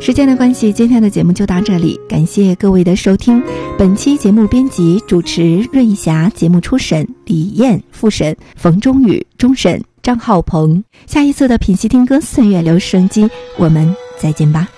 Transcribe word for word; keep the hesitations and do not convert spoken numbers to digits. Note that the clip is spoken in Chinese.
时间的关系，今天的节目就到这里，感谢各位的收听。本期节目编辑主持瑞霞，节目初审李艳，副审冯中宇，终审张浩鹏。下一次的品析听歌岁月留声机，我们再见吧。